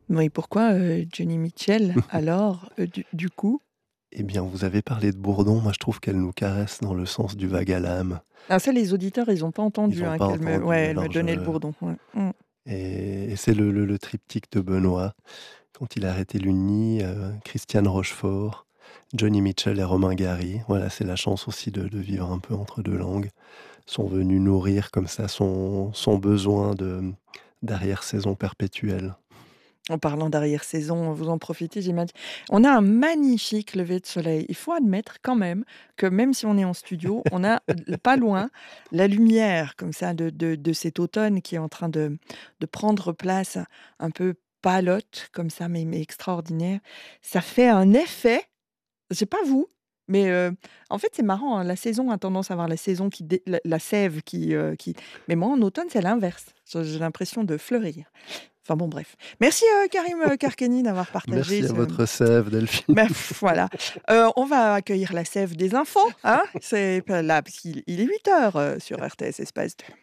Oui, pourquoi Johnny Mitchell alors, du coup? Eh bien, vous avez parlé de Bourdon, moi je trouve qu'elle nous caresse dans le sens du vague à l'âme. Ah ça les auditeurs ils ont pas Ils entendu, n'ont hein, pas entendu, elle me alors donnait le bourdon, ouais. Mmh. et c'est le triptyque de Benoît. Quand il a arrêté l'Uni, Christiane Rochefort, Johnny Mitchell et Romain Gary. Voilà, c'est la chance aussi de vivre un peu entre deux langues. Sont venus nourrir comme ça son besoin d'arrière-saison perpétuelle. En parlant d'arrière-saison, vous en profitez, j'imagine. On a un magnifique lever de soleil. Il faut admettre quand même que même si on est en studio, on a pas loin la lumière comme ça de cet automne qui est en train de prendre place un peu pâlotte comme ça, mais extraordinaire. Ça fait un effet, je sais pas vous, mais en fait, c'est marrant, hein, la saison a tendance à avoir la saison qui dé la sève qui mais moi, en automne, c'est l'inverse. J'ai l'impression de fleurir. Enfin bon, bref. Merci, Karim, Karkeni d'avoir partagé Merci à ce votre sève, Delphine. bah, voilà. On va accueillir la sève des infos, hein. C'est pas là parce qu'il est 8h, sur RTS Espace 2.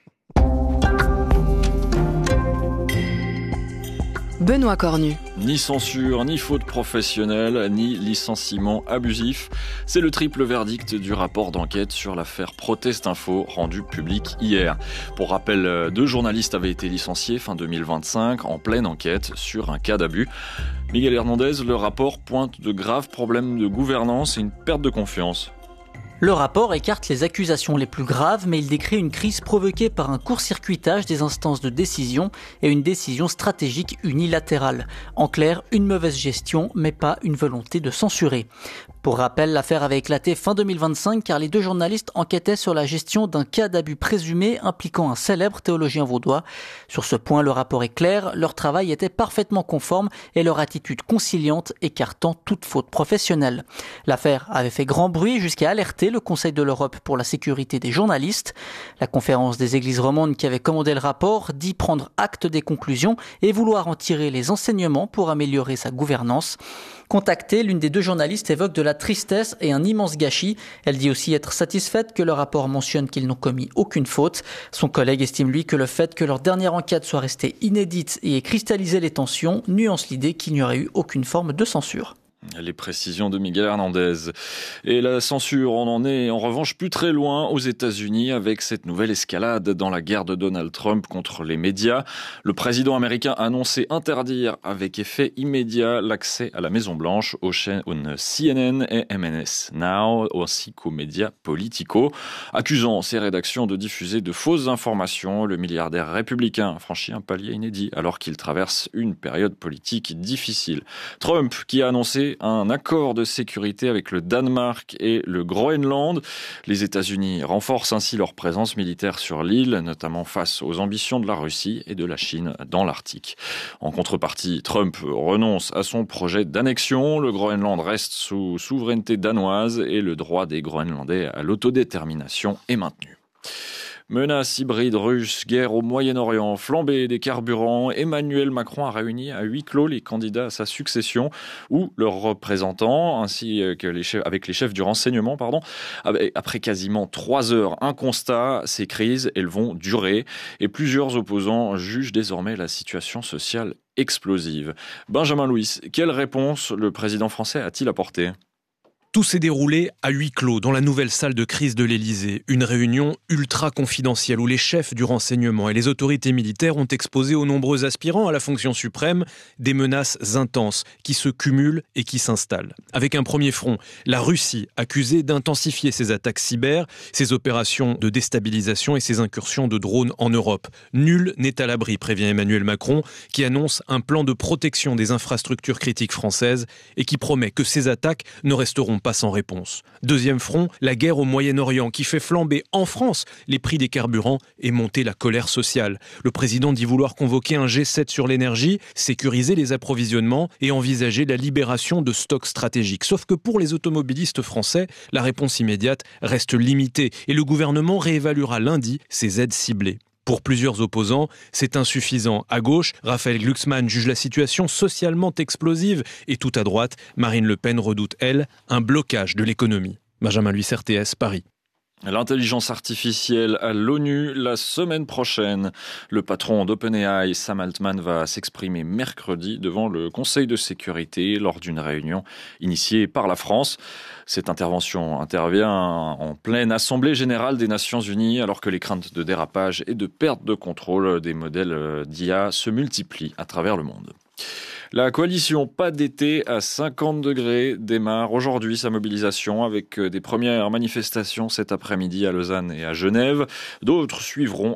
Benoît Cornu. Ni censure, ni faute professionnelle, ni licenciement abusif. C'est le triple verdict du rapport d'enquête sur l'affaire Protest Info rendu public hier. Pour rappel, 2 journalistes avaient été licenciés fin 2025 en pleine enquête sur un cas d'abus. Miguel Hernandez, le rapport pointe de graves problèmes de gouvernance et une perte de confiance. Le rapport écarte les accusations les plus graves, mais il décrit une crise provoquée par un court-circuitage des instances de décision et une décision stratégique unilatérale. En clair, une mauvaise gestion, mais pas une volonté de censurer. Pour rappel, l'affaire avait éclaté fin 2025 car les 2 journalistes enquêtaient sur la gestion d'un cas d'abus présumé impliquant un célèbre théologien vaudois. Sur ce point, le rapport est clair, leur travail était parfaitement conforme et leur attitude conciliante écartant toute faute professionnelle. L'affaire avait fait grand bruit jusqu'à alerter le Conseil de l'Europe pour la sécurité des journalistes. La conférence des églises romandes qui avait commandé le rapport dit prendre acte des conclusions et vouloir en tirer les enseignements pour améliorer sa gouvernance. Contactée, l'une des 2 journalistes évoque de la tristesse et un immense gâchis. Elle dit aussi être satisfaite que le rapport mentionne qu'ils n'ont commis aucune faute. Son collègue estime lui que le fait que leur dernière enquête soit restée inédite et ait cristallisé les tensions nuance l'idée qu'il n'y aurait eu aucune forme de censure. Les précisions de Miguel Hernandez. Et la censure, on en est en revanche plus très loin aux États-Unis avec cette nouvelle escalade dans la guerre de Donald Trump contre les médias. Le président américain a annoncé interdire avec effet immédiat l'accès à la Maison-Blanche aux chaînes CNN et MNS Now ainsi qu'aux médias Politico. Accusant ces rédactions de diffuser de fausses informations, le milliardaire républicain franchit un palier inédit alors qu'il traverse une période politique difficile. Trump qui a annoncé un accord de sécurité avec le Danemark et le Groenland. Les États-Unis renforcent ainsi leur présence militaire sur l'île, notamment face aux ambitions de la Russie et de la Chine dans l'Arctique. En contrepartie, Trump renonce à son projet d'annexion. Le Groenland reste sous souveraineté danoise et le droit des Groenlandais à l'autodétermination est maintenu. Menace hybride russe, guerre au Moyen-Orient, flambée des carburants. Emmanuel Macron a réuni à huis clos les candidats à sa succession ou leurs représentants, ainsi que avec les chefs du renseignement, Après quasiment 3 heures, un constat, ces crises, elles vont durer et plusieurs opposants jugent désormais la situation sociale explosive. Benjamin Louis, quelle réponse le président français a-t-il apporté ? Tout s'est déroulé à huis clos dans la nouvelle salle de crise de l'Élysée. Une réunion ultra confidentielle où les chefs du renseignement et les autorités militaires ont exposé aux nombreux aspirants à la fonction suprême des menaces intenses qui se cumulent et qui s'installent. Avec un premier front, la Russie accusée d'intensifier ses attaques cyber, ses opérations de déstabilisation et ses incursions de drones en Europe. Nul n'est à l'abri, prévient Emmanuel Macron, qui annonce un plan de protection des infrastructures critiques françaises et qui promet que ces attaques ne resteront pas sans réponse. Deuxième front, la guerre au Moyen-Orient qui fait flamber en France les prix des carburants et monter la colère sociale. Le président dit vouloir convoquer un G7 sur l'énergie, sécuriser les approvisionnements et envisager la libération de stocks stratégiques. Sauf que pour les automobilistes français, la réponse immédiate reste limitée et le gouvernement réévaluera lundi ses aides ciblées. Pour plusieurs opposants, c'est insuffisant. À gauche, Raphaël Glucksmann juge la situation socialement explosive et tout à droite, Marine Le Pen redoute, elle, un blocage de l'économie. Benjamin Louis, RTS, Paris. L'intelligence artificielle à l'ONU la semaine prochaine. Le patron d'OpenAI, Sam Altman, va s'exprimer mercredi devant le Conseil de sécurité lors d'une réunion initiée par la France. Cette intervention intervient en pleine Assemblée générale des Nations Unies alors que les craintes de dérapage et de perte de contrôle des modèles d'IA se multiplient à travers le monde. La coalition Pas d'été à 50 degrés démarre aujourd'hui sa mobilisation avec des premières manifestations cet après-midi à Lausanne et à Genève. D'autres suivront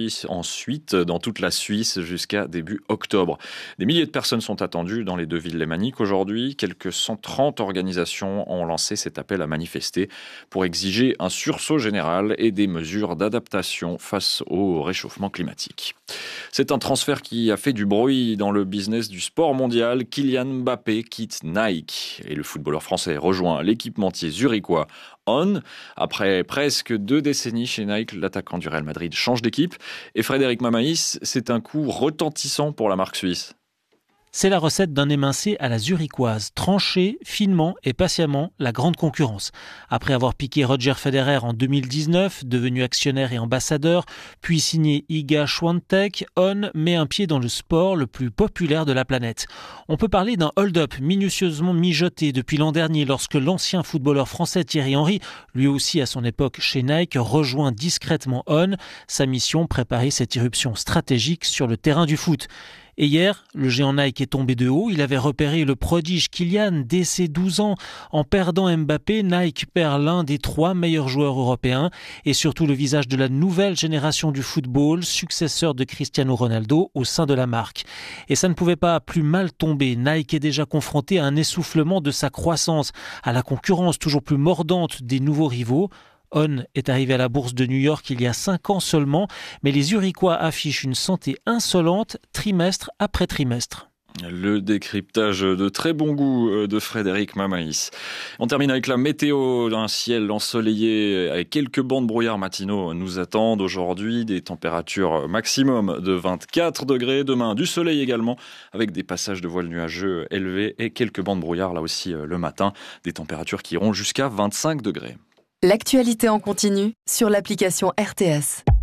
ensuite dans toute la Suisse jusqu'à début octobre. Des milliers de personnes sont attendues dans les deux villes lémaniques aujourd'hui. Quelques 130 organisations ont lancé cet appel à manifester pour exiger un sursaut général et des mesures d'adaptation face au réchauffement climatique. C'est un transfert qui a fait du bruit dans le business du sport mondial. Kylian Mbappé quitte Nike et le footballeur français rejoint l'équipementier zurichois On. Après presque 2 décennies chez Nike, l'attaquant du Real Madrid change d'équipe. Et Frédéric Mamaïs, c'est un coup retentissant pour la marque suisse. C'est la recette d'un émincé à la zurichoise, trancher finement et patiemment la grande concurrence. Après avoir piqué Roger Federer en 2019, devenu actionnaire et ambassadeur, puis signé Iga Swiatek, On met un pied dans le sport le plus populaire de la planète. On peut parler d'un hold-up minutieusement mijoté depuis l'an dernier lorsque l'ancien footballeur français Thierry Henry, lui aussi à son époque chez Nike, rejoint discrètement On. Sa mission, préparer cette irruption stratégique sur le terrain du foot. Et hier, le géant Nike est tombé de haut. Il avait repéré le prodige Kylian dès ses 12 ans. En perdant Mbappé, Nike perd l'un des 3 meilleurs joueurs européens et surtout le visage de la nouvelle génération du football, successeur de Cristiano Ronaldo au sein de la marque. Et ça ne pouvait pas plus mal tomber. Nike est déjà confronté à un essoufflement de sa croissance, à la concurrence toujours plus mordante des nouveaux rivaux. On est arrivé à la bourse de New York il y a 5 ans seulement, mais les Zurichois affichent une santé insolente trimestre après trimestre. Le décryptage de très bon goût de Frédéric Mamaïs. On termine avec la météo. Un ciel ensoleillé avec quelques bancs de brouillard matinaux nous attendent aujourd'hui. Des températures maximum de 24 degrés. Demain, du soleil également avec des passages de voiles nuageux élevés et quelques bancs de brouillard là aussi le matin. Des températures qui iront jusqu'à 25 degrés. L'actualité en continu sur l'application RTS.